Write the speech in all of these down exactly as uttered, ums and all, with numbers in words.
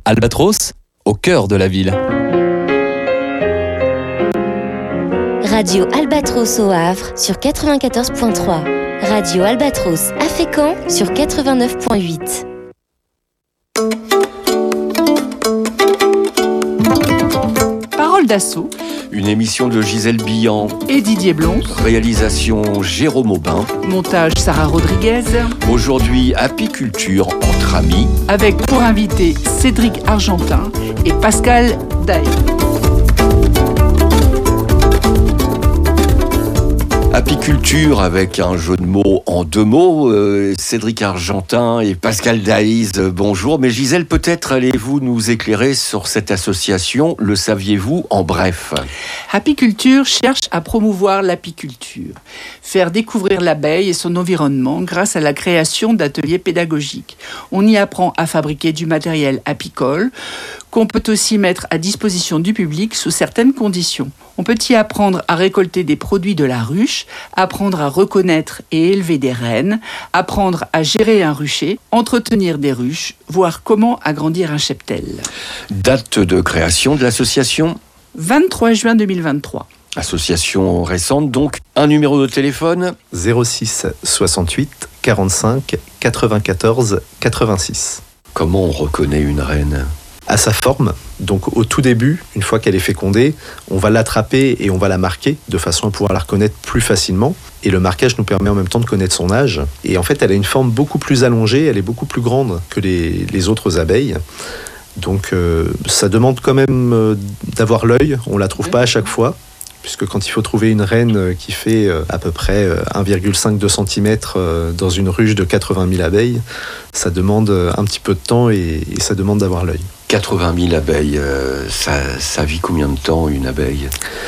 Albatros, au cœur de la ville. Radio Albatros au Havre sur quatre-vingt-quatorze virgule trois. Radio Albatros à Fécamp sur quatre-vingt-neuf virgule huit. Parole d'assaut. Une émission de Gisèle Billan et Didier Blonce. Réalisation Jérôme Aubin. Montage Sarah Rodriguez. Aujourd'hui, apiculture entre amis. Avec pour invité Cédric Argentin et Pascal Daye. Apiculture avec un jeu de mots en deux mots. Euh, Cédric Argentin et Pascal Daïs, euh, bonjour. Mais Gisèle, peut-être allez-vous nous éclairer sur cette association, le saviez-vous en bref? Apiculture cherche à promouvoir l'apiculture, faire découvrir l'abeille et son environnement grâce à la création d'ateliers pédagogiques. On y apprend à fabriquer du matériel apicole, qu'on peut aussi mettre à disposition du public sous certaines conditions. On peut y apprendre à récolter des produits de la ruche, apprendre à reconnaître et élever des reines, apprendre à gérer un rucher, entretenir des ruches, voir comment agrandir un cheptel. Date de création de l'association ? vingt-trois juin deux mille vingt-trois. Association récente, donc. Un numéro de téléphone ? zéro six soixante-huit quarante-cinq quatre-vingt-quatorze quatre-vingt-six. Comment on reconnaît une reine ? À sa forme, donc au tout début, une fois qu'elle est fécondée, on va l'attraper et on va la marquer de façon à pouvoir la reconnaître plus facilement. Et le marquage nous permet en même temps de connaître son âge. Et en fait, elle a une forme beaucoup plus allongée, elle est beaucoup plus grande que les, les autres abeilles. Donc euh, ça demande quand même euh, d'avoir l'œil, on ne la trouve pas à chaque fois. Puisque quand il faut trouver une reine qui fait à peu près un virgule cinq à deux centimètres dans une ruche de quatre-vingt mille abeilles, ça demande un petit peu de temps et, et ça demande d'avoir l'œil. quatre-vingt mille abeilles, euh, ça, ça vit combien de temps une abeille ?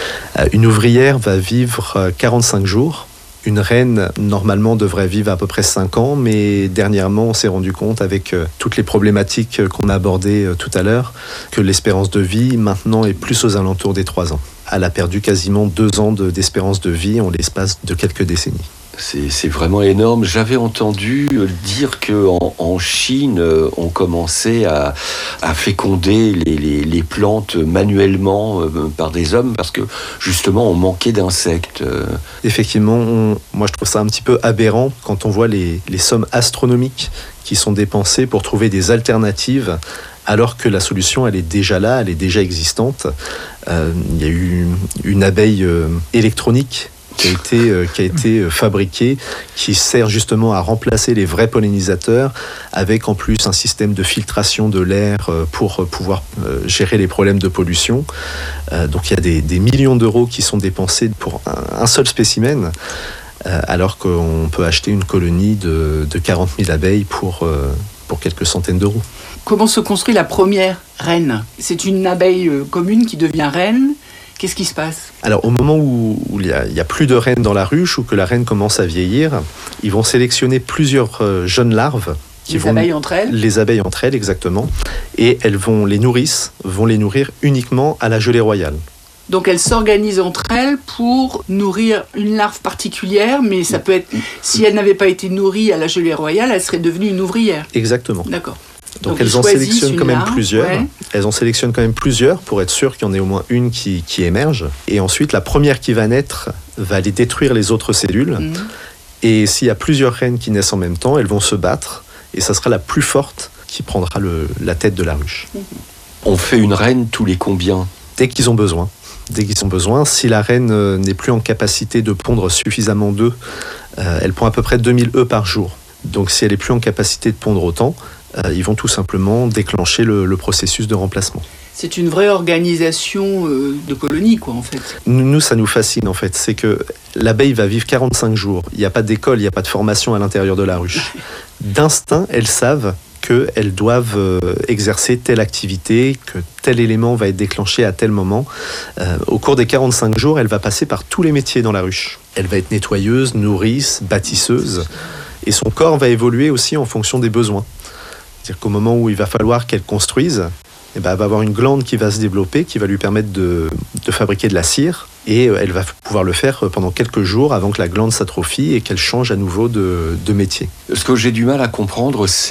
Une ouvrière va vivre quarante-cinq jours. Une reine, normalement, devrait vivre à peu près cinq ans, mais dernièrement, on s'est rendu compte, avec toutes les problématiques qu'on a abordées tout à l'heure, que l'espérance de vie, maintenant, est plus aux alentours des trois ans. Elle a perdu quasiment deux ans de, d'espérance de vie en l'espace de quelques décennies. C'est, c'est vraiment énorme. J'avais entendu dire qu'en en Chine, on commençait à, à féconder les, les, les plantes manuellement par des hommes parce que justement on manquait d'insectes. Effectivement, on, moi je trouve ça un petit peu aberrant quand on voit les, les sommes astronomiques qui sont dépensées pour trouver des alternatives alors que la solution, elle est déjà là, elle est déjà existante. Euh, il y a eu une abeille euh, électronique qui a été, euh, qui a été fabriquée, qui sert justement à remplacer les vrais pollinisateurs, avec en plus un système de filtration de l'air euh, pour pouvoir euh, gérer les problèmes de pollution. Euh, donc il y a des, des millions d'euros qui sont dépensés pour un, un seul spécimen, euh, alors qu'on peut acheter une colonie de, de quarante mille abeilles pour, euh, pour quelques centaines d'euros. Comment se construit la première reine ? C'est une abeille commune qui devient reine. Qu'est-ce qui se passe ? Alors, au moment où, où il n'y a, a plus de reines dans la ruche ou que la reine commence à vieillir, ils vont sélectionner plusieurs euh, jeunes larves. Qui les vont, abeilles entre elles ? Les abeilles entre elles, exactement. Et elles vont, les nourrices vont les nourrir uniquement à la gelée royale. Donc elles s'organisent entre elles pour nourrir une larve particulière, mais ça peut être, si elle n'avait pas été nourrie à la gelée royale, elle serait devenue une ouvrière. Exactement. D'accord. Donc, Donc elles en sélectionnent quand même larve, plusieurs. Ouais. Elles en sélectionnent quand même plusieurs pour être sûr qu'il y en ait au moins une qui, qui émerge. Et ensuite, la première qui va naître va aller détruire les autres cellules. Mmh. Et s'il y a plusieurs reines qui naissent en même temps, elles vont se battre. Et ça sera la plus forte qui prendra le, la tête de la ruche. Mmh. On fait une reine tous les combien ? Dès qu'ils ont besoin. Dès qu'ils ont besoin. Si la reine n'est plus en capacité de pondre suffisamment d'œufs, euh, elle pond à peu près deux mille œufs par jour. Donc si elle n'est plus en capacité de pondre autant, euh, ils vont tout simplement déclencher le, le processus de remplacement. C'est une vraie organisation euh, de colonie, quoi, en fait. Nous, nous, ça nous fascine, en fait. C'est que l'abeille va vivre quarante-cinq jours. Il n'y a pas d'école, il n'y a pas de formation à l'intérieur de la ruche. D'instinct, elles savent qu'elles doivent euh, exercer telle activité, que tel élément va être déclenché à tel moment. Euh, au cours des quarante-cinq jours, elle va passer par tous les métiers dans la ruche. Elle va être nettoyeuse, nourrice, bâtisseuse. Et son corps va évoluer aussi en fonction des besoins. C'est-à-dire qu'au moment où il va falloir qu'elle construise, eh ben, elle va avoir une glande qui va se développer, qui va lui permettre de, de fabriquer de la cire. Et elle va pouvoir le faire pendant quelques jours avant que la glande s'atrophie et qu'elle change à nouveau de, de métier. Ce que j'ai du mal à comprendre, c'est